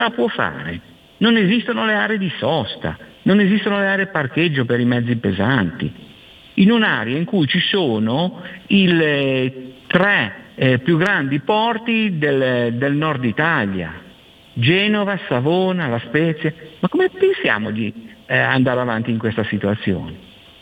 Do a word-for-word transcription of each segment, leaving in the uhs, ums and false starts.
la può fare. Non esistono le aree di sosta, non esistono le aree parcheggio per i mezzi pesanti. In un'area in cui ci sono i eh, tre eh, più grandi porti del, del nord Italia, Genova, Savona, La Spezia, ma come pensiamo di eh, andare avanti in questa situazione?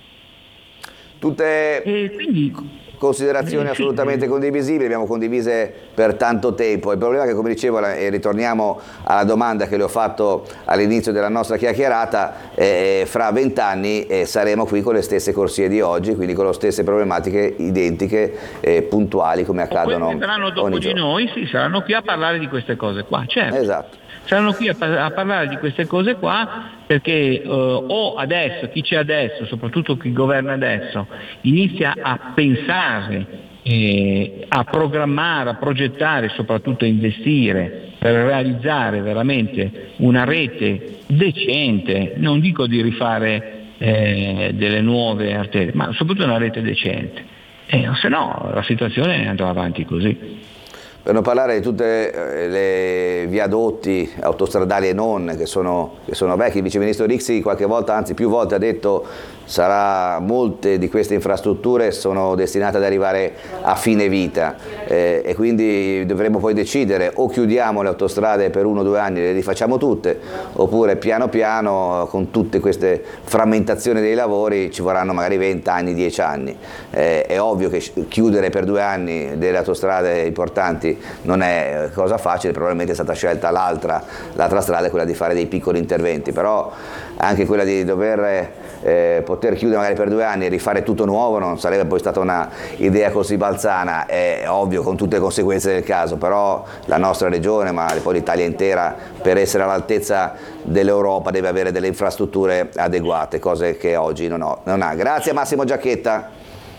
Tutte E quindi considerazioni eh, sì, assolutamente condivisibili, abbiamo condivise per tanto tempo. Il problema è che, come dicevo, e ritorniamo alla domanda che le ho fatto all'inizio della nostra chiacchierata, eh, fra vent'anni eh, saremo qui con le stesse corsie di oggi, quindi con le stesse problematiche identiche, eh, puntuali, come accadono quelli che saranno dopo ogni di giorno. noi, sì, saranno qui a parlare di queste cose qua, certo. Esatto. Saranno qui a, a parlare di queste cose qua perché eh, o adesso, chi c'è adesso, soprattutto chi governa adesso, inizia a pensare, eh, a programmare, a progettare, soprattutto a investire per realizzare veramente una rete decente, non dico di rifare eh, delle nuove arterie, ma soprattutto una rete decente. Eh, se no la situazione andrà avanti così. Per non parlare di tutte le viadotti autostradali e non, che sono, che sono vecchi. Il viceministro Rixi qualche volta, anzi più volte, ha detto sarà molte di queste infrastrutture sono destinate ad arrivare a fine vita, eh, e quindi dovremo poi decidere: o chiudiamo le autostrade per uno o due anni e le rifacciamo tutte, oppure piano piano, con tutte queste frammentazioni dei lavori, ci vorranno magari venti anni, dieci anni. Eh, è ovvio che chiudere per due anni delle autostrade importanti non è cosa facile, probabilmente è stata scelta l'altra, l'altra strada, quella di fare dei piccoli interventi, però anche quella di dover eh, poter chiudere magari per due anni e rifare tutto nuovo non sarebbe poi stata una idea così balzana. È ovvio, con tutte le conseguenze del caso, però la nostra regione, ma poi l'Italia intera, per essere all'altezza dell'Europa deve avere delle infrastrutture adeguate, cose che oggi non, ho, non ha. Grazie Massimo Giacchetta.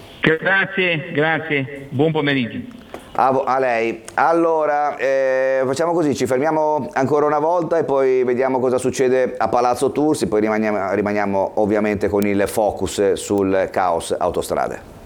Grazie, grazie, buon pomeriggio. A, a lei. Allora, eh, facciamo così, ci fermiamo ancora una volta e poi vediamo cosa succede a Palazzo Tursi, poi rimaniamo, rimaniamo ovviamente con il focus sul caos autostrade.